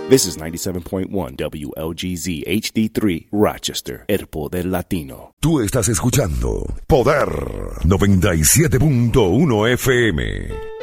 This is 97.1 WLGZ HD3 Rochester, El Poder Latino. Tú estás escuchando Poder 97.1 FM.